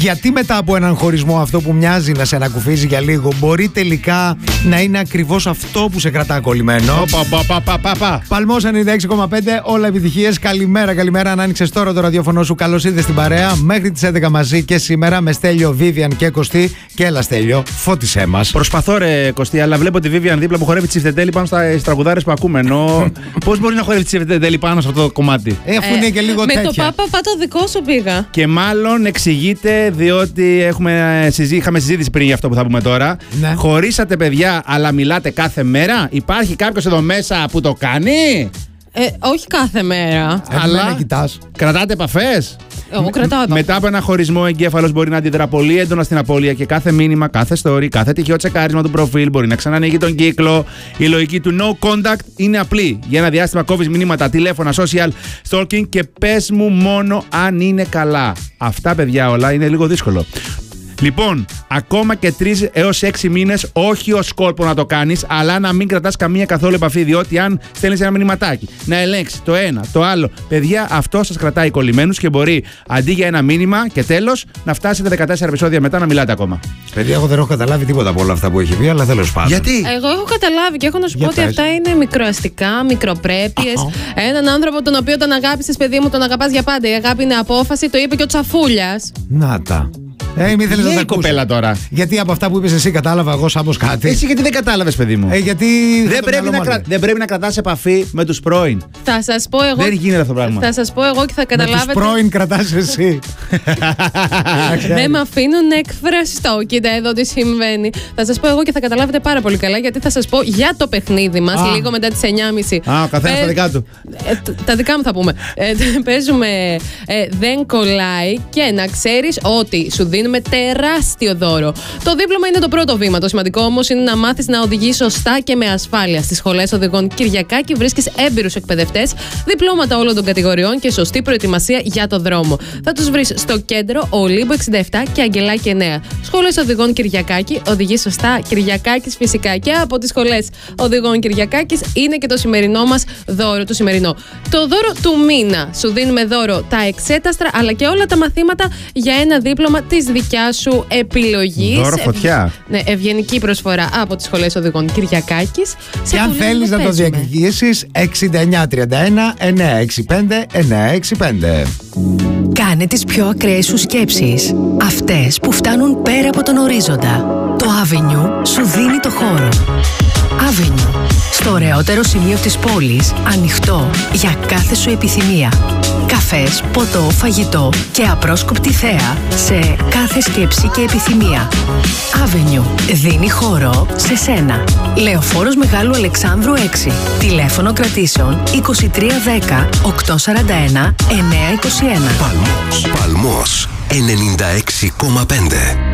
Γιατί μετά από έναν χωρισμό αυτό που μοιάζει να σε ανακουφίζει για λίγο μπορεί τελικά να είναι ακριβώς αυτό που σε κρατά κολλημένο. Παλμός 96,5, όλα επιτυχίες. Καλημέρα. Αν άνοιξες τώρα το ραδιόφωνο σου, καλώς ήρθες στην παρέα. Μέχρι τις 11 μαζί και σήμερα με Στέλιο, Vivian και Κωστή. Και έλα, Στέλιο, φώτισέ μας. Προσπαθώ, ρε Κωστή, αλλά βλέπω τη Vivian δίπλα που χορεύει τσιφτετέλη πάνω στα τραγουδάρες που ακούμε. Ενώ πώς μπορεί να χορεύει τσιφτετέλη πάνω σε αυτό το κομμάτι? Αφού είναι και λίγο τέτοια. Με το πάπα το δικό σου πήγα. Και μάλλον εξηγείται διότι είχαμε συζήτηση πριν για αυτό που θα πούμε τώρα. Ναι. Χωρίσατε, παιδιά, αλλά μιλάτε κάθε μέρα. Υπάρχει κάποιος εδώ μέσα που το κάνει? Όχι κάθε μέρα. Αλλά κοιτάς. Κρατάτε επαφές? Εγώ κρατάω επαφές. Μετά από ένα χωρισμό, ο εγκέφαλος μπορεί να αντιδρά πολύ έντονα στην απώλεια και κάθε μήνυμα, κάθε story, κάθε τυχαίο τσεκάρισμα του προφίλ μπορεί να ξανανοίγει τον κύκλο. Η λογική του no contact είναι απλή. Για ένα διάστημα κόβεις μηνύματα, τηλέφωνα, social stalking και πες μου μόνο αν είναι καλά. Αυτά, παιδιά, όλα είναι λίγο δύσκολο. Λοιπόν, ακόμα και 3 έως 6 μήνες, όχι ως σκόρπο να το κάνεις, αλλά να μην κρατάς καμία καθόλου επαφή. Διότι αν στέλνεις ένα μηνυματάκι, να ελέγξεις το ένα, το άλλο, παιδιά, αυτό σας κρατάει κολλημένους και μπορεί αντί για ένα μήνυμα και τέλος να φτάσετε 14 επεισόδια μετά να μιλάτε ακόμα. Παιδιά, εγώ δεν έχω καταλάβει τίποτα από όλα αυτά που έχει πει, αλλά τέλος πάντων. Γιατί? Εγώ έχω καταλάβει και έχω να σου πω ότι αυτά είναι μικροαστικά, μικροπρέπειες. Έναν άνθρωπο τον οποίο τον αγάπησες, παιδί μου, τον αγαπάς για πάντα. Η αγάπη είναι απόφαση, το είπε και ο Τσαφούλιας. Να τα. Μη θέλεις να τα ακούσεις. Κοπέλα τώρα. Γιατί από αυτά που είπες εσύ κατάλαβα εγώ σάπως κάτι. Εσύ γιατί δεν κατάλαβες, παιδί μου? Γιατί δεν πρέπει να κρατάς επαφή με τους πρώην. Θα σας πω εγώ. Δεν γίνεται αυτό το πράγμα. Θα σας πω εγώ και θα καταλάβετε. Με τους πρώην κρατάς εσύ. Δεν με αφήνουν να εκφραστώ. Κοίτα εδώ τι συμβαίνει. Θα σας πω εγώ και θα καταλάβετε πάρα πολύ καλά, γιατί θα σας πω για το παιχνίδι μας λίγο μετά τις 9.30. Ο καθένας τα δικά του. Τα δικά μου θα πούμε. Παίζουμε δεν κολλάει και να ξέρεις ότι σου δίνουμε τεράστιο δώρο. Το δίπλωμα είναι το πρώτο βήμα. Το σημαντικό όμως είναι να μάθεις να οδηγείς σωστά και με ασφάλεια. Στις σχολές οδηγών Κυριακάκη βρίσκεις έμπειρους εκπαιδευτές, διπλώματα όλων των κατηγοριών και σωστή προετοιμασία για το δρόμο. Θα τους βρεις στο κέντρο Ολύμπο 67 και Αγγελάκη 9. Σχολές οδηγών Κυριακάκη, οδηγείς σωστά. Κυριακάκης φυσικά. Και από τις σχολές οδηγών Κυριακάκης είναι και το σημερινό μας δώρο. Το δώρο του μήνα. Σου δίνουμε δώρο τα εξέταστρα αλλά και όλα τα μαθήματα για ένα δίπλωμα της δικιάς σου επιλογής. Δώρο φωτιά. Ναι, ευγενική προσφορά από τις σχολές οδηγών Κυριακάκης. Και αν θέλεις να το διεκδικήσεις, 6931 965 965. Κάνε τις πιο ακραίες σου σκέψεις. Αυτές που φτάνουν πέρα από τον ορίζοντα. Το Avenue σου δίνει το χώρο. Avenue. Στο ωραιότερο σημείο της πόλης, ανοιχτό για κάθε σου επιθυμία. Καφές, ποτό, φαγητό και απρόσκοπτη θέα σε κάθε σκέψη και επιθυμία. Avenue. Δίνει χώρο σε σένα. Λεωφόρος Μεγάλου Αλεξάνδρου 6. Τηλέφωνο κρατήσεων 2310 841 921. Παλμός 96,5.